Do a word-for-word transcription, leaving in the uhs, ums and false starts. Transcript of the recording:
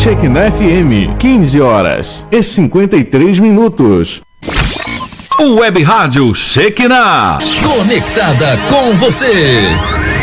Shekinah F M, quinze horas e cinquenta e três minutos. O Web Rádio Shekinah, conectada com você.